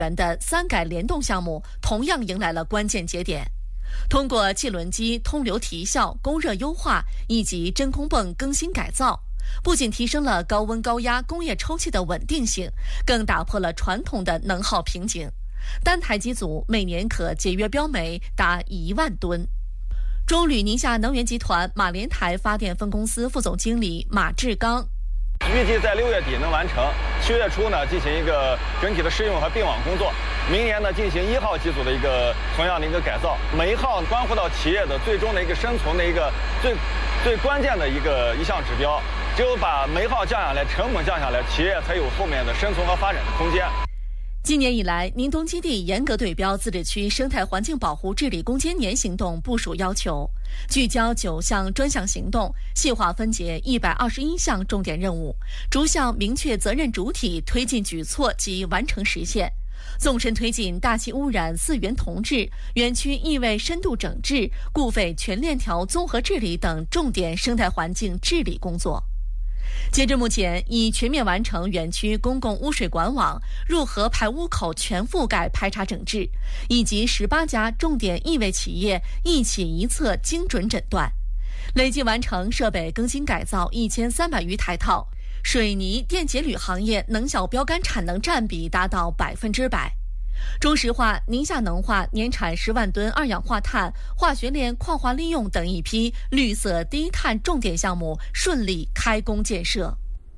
元的三改联动项目同样迎来了关键节点。通过汽轮机通流提效、供热优化以及真空泵更新改造，不仅提升了高温高压工业抽气的稳定性，更打破了传统的能耗瓶颈。单台机组每年可节约标煤达1万吨。中铝宁夏能源集团马连台发电分公司副总经理马志刚。 预计在6月底能完成，7月初呢进行一个整体的试用和并网工作，明年呢进行1号机组的一个同样的一个改造。每一号关乎到企业的最终的一个生存的一个最关键的一项指标，只有把煤耗降下来，成本降下来，企业才有后面的生存和发展的空间。 今年以来，宁东基地严格对标自治区生态环境保护治理攻坚年行动部署要求，聚焦9项专项行动，细化分解121项重点任务，逐项明确责任主体，推进举措及完成实现，纵深推进大气污染4源同治、园区异味深度整治、固废全链条综合治理等重点生态环境治理工作。截至目前，已全面完成园区公共污水管网、入河排污口全覆盖排查整治，以及18家重点异味企业一起一测精准诊断，累计完成设备更新改造1300余台套，水泥、电解铝行业能效标杆产能占比达到100%。中石化、宁夏能化年产10万吨二氧化碳、化学链矿化利用等一批绿色低碳重点项目顺利开工建设。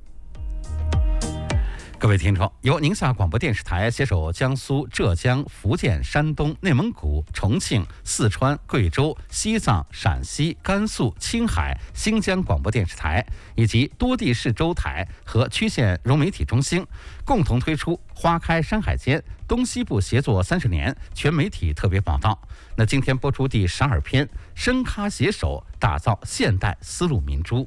各位听众，由宁夏广播电视台携手江苏、浙江、福建、山东、内蒙古、重庆、四川、贵州、西藏、陕西、甘肃、青海、新疆广播电视台以及多地市州台和区县融媒体中心，共同推出花开山海间东西部协作30年全媒体特别报道。那今天播出第12篇，深咖携手打造现代丝路明珠。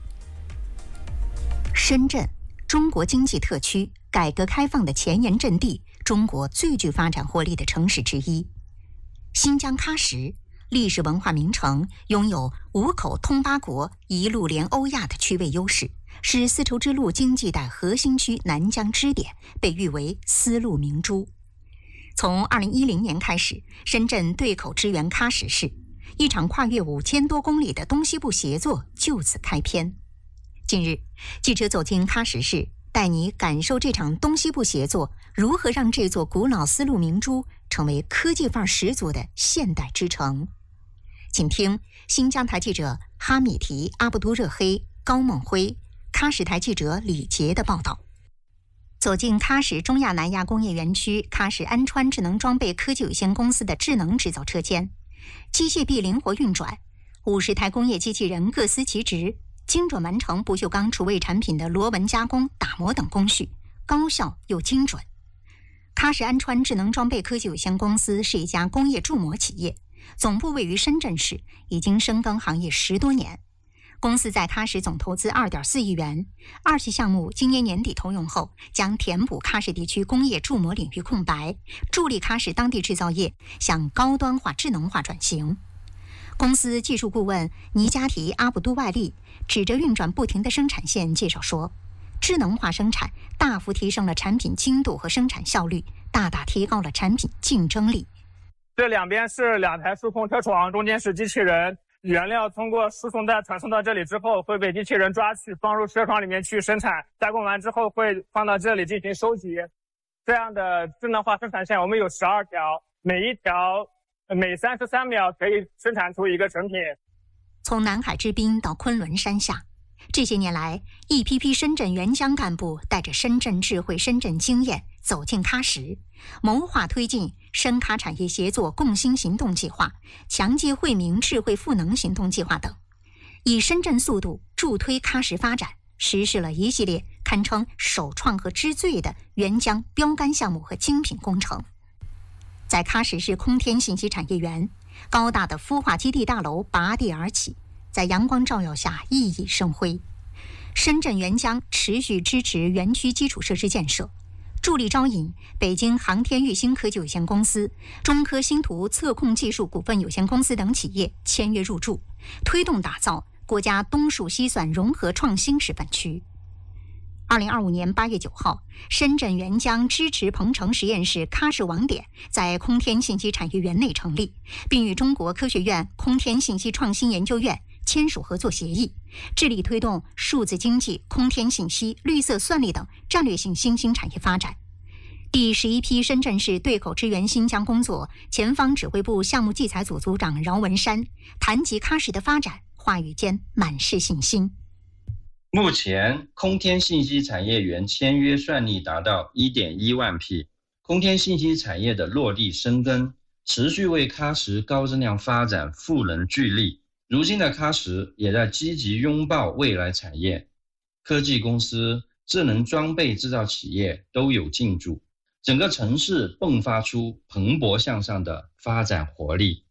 深圳，中国经济特区，改革开放的前沿阵地，中国最具发展活力的城市之一。新疆喀什，历史文化名城，拥有5口通8国、一路连欧亚的区位优势，是丝绸之路经济带核心区南疆支点，被誉为丝路明珠。从2010年开始，深圳对口支援喀什市，一场跨越5000多公里的东西部协作就此开篇。近日，记者走进喀什市，带你感受这场东西部协作如何让这座古老丝路明珠成为科技范儿十足的现代之城。请听新疆台记者哈米提、阿布都热黑、高梦辉，喀什台记者李杰的报道。走进喀什中亚南亚工业园区喀什安川智能装备科技有限公司的智能制造车间，机械臂灵活运转，50台工业机器人各司其职，精准完成不锈钢厨卫产品的螺纹加工、打磨等工序，高效又精准。喀什安川智能装备科技有限公司是一家工业铸模企业，总部位于深圳市，已经深耕行业10多年。公司在喀什总投资2.4亿元，20项目今年年底投用后，将填补喀什地区工业铸模领域空白，助力喀什当地制造业向高端化、智能化转型。公司技术顾问尼加提阿卜都外利指着运转不停的生产线介绍说，智能化生产大幅提升了产品精度和生产效率，大大提高了产品竞争力。 这两边是2台数控车床，中间是机器人，原料通过输送带传送到这里之后，会被机器人抓取，放入车床里面去生产，加工完之后会放到这里进行收集。这样的智能化生产线我们有12条，每一条每33秒可以生产出一个成品。 从南海之滨到昆仑山下，这些年来，一批批深圳援疆干部带着深圳智慧、深圳经验走进喀什，谋划推进深喀产业协作共兴行动计划、强界惠民智慧赋能行动计划等，以深圳速度助推喀什发展，实施了一系列堪称首创和之最的援疆标杆项目和精品工程。在喀什市空天信息产业园，高大的孵化基地大楼拔地而起，在阳光照耀下熠熠生辉。深圳援疆持续支持园区基础设施建设，助力招引北京航天育星科技有限公司、中科星图测控技术股份有限公司等企业签约入驻，推动打造国家东数西算融合创新示范区。 2025年8月9号，深圳沅江支持鹏城实验室喀什网点在空天信息产业园内成立，并与中国科学院空天信息创新研究院签署合作协议，致力推动数字经济、空天信息、绿色算力等战略性新兴产业发展。第11批深圳市对口支援新疆工作前方指挥部项目计采组组长饶文山谈及喀什的发展，话语间满是信心。 目前空天信息产业园签约算力达到 1.1 万批，空天信息产业的落地生根，持续为喀什高质量发展赋能聚力。如今的喀什也在积极拥抱未来产业，科技公司、智能装备制造企业都有进驻，整个城市迸发出蓬勃向上的发展活力。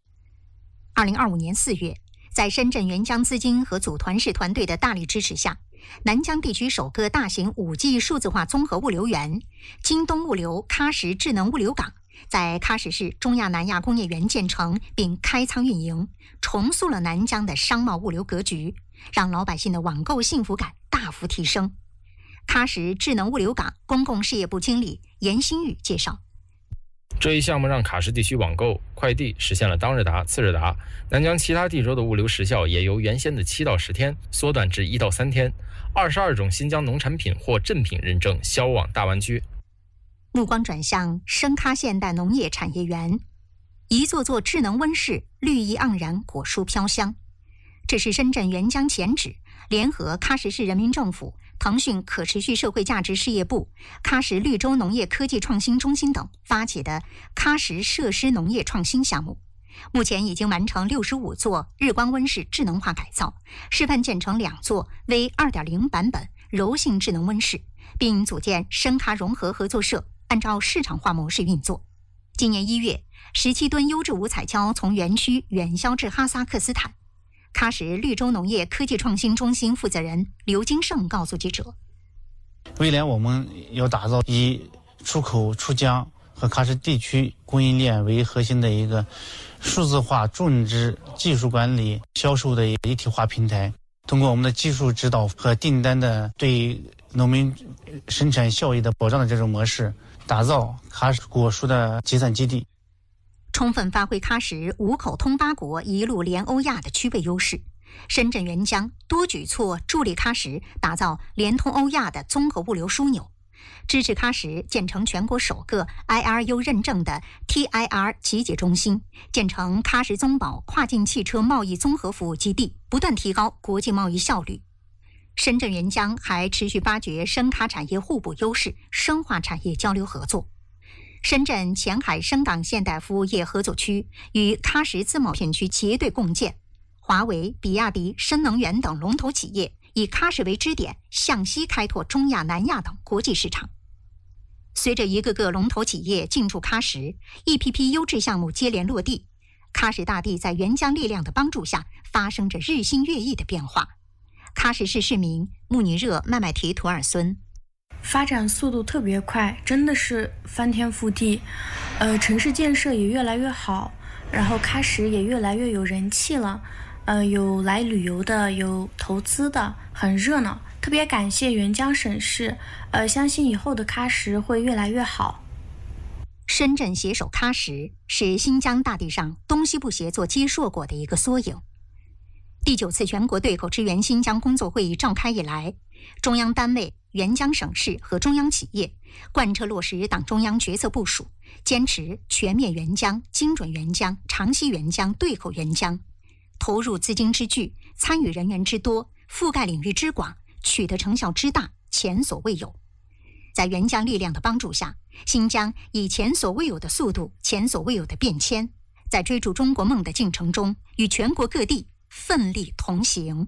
2025年4月，在深圳沅江资金和组团式团队的大力支持下，南疆地区首个大型 5G 数字化综合物流园京东物流喀什智能物流港在喀什市中亚南亚工业园建成并开仓运营，重塑了南疆的商贸物流格局，让老百姓的网购幸福感大幅提升。喀什智能物流港公共事业部经理严新宇介绍， 这一项目让喀什地区网购快递实现了当日达、次日达，南疆其他地州的物流时效也由原先的7到10天缩短至1到3天。22种新疆农产品获正品认证销往大湾区。 目光转向深喀现代农业产业园，一座座智能温室，绿意盎然，果蔬飘香。这是深圳沅江前址联合喀什市人民政府、腾讯可持续社会价值事业部、喀什绿洲农业科技创新中心等发起的喀什设施农业创新项目，目前已经完成65座日光温室智能化改造，示范建成2座为 2.0 版本柔性智能温室，并组建深喀融合合作社，按照市场化模式运作。今年1月，17吨优质五彩椒从园区远销至哈萨克斯坦。喀什绿洲农业科技创新中心负责人刘金胜告诉记者， 未来我们要打造以出口出疆和喀什地区供应链为核心的一个数字化种植技术管理销售的一体化平台，通过我们的技术指导和订单的对农民生产效益的保障的这种模式，打造喀什果蔬的集散基地， 充分发挥喀什5口通8国一路联欧亚的区位优势。深圳沅江多举措助力喀什打造联通欧亚的综合物流枢纽，支持喀什建成全国首个 IRU 认证的 TIR 集结中心，建成喀什宗保跨境汽车贸易综合服务基地，不断提高国际贸易效率。深圳沅江还持续发掘深喀产业互补优势，深化产业交流合作。深圳前海深港现代服务业合作区与喀什自贸片区结对共建，华为、比亚迪、深能源等龙头企业以喀什为支点，向西开拓中亚、南亚等国际市场。随着一个个龙头企业进驻喀什，一批批优质项目接连落地，喀什大地在沅江力量的帮助下，发生着日新月异的变化。喀什市市民穆尼热·麦麦提图尔孙， 发展速度特别快，真的是翻天覆地。城市建设也越来越好，然后喀什也越来越有人气了。有来旅游的，有投资的，很热闹。特别感谢沅江省市，相信以后的喀什会越来越好。 深圳携手喀什是新疆大地上东西部协作接硕果的一个缩影。第9次全国对口支援新疆工作会议召开以来，中央单位、沅江省市和中央企业贯彻落实党中央决策部署，坚持全面沅江、精准沅江、长期沅江、对口沅江，投入资金之巨，参与人员之多，覆盖领域之广，取得成效之大，前所未有。在沅江力量的帮助下，新疆以前所未有的速度、前所未有的变迁，在追逐中国梦的进程中，与全国各地奋力同行。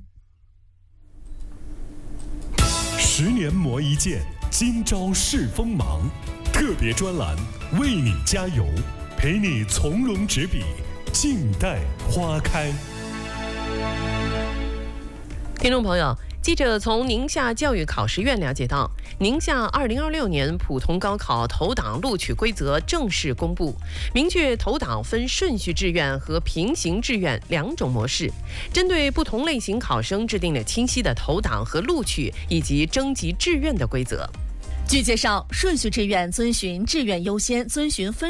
10年磨一剑，今朝试锋芒。特别专栏，为你加油，陪你从容执笔，静待花开。 听众朋友， 记者从宁夏教育考试院了解到，宁夏2026年普通高考投档录取规则正式公布，明确投档分顺序志愿和平行志愿2种模式，针对不同类型考生制定了清晰的投档和录取以及征集志愿的规则。 据介绍，顺序志愿遵循志愿优先，遵循分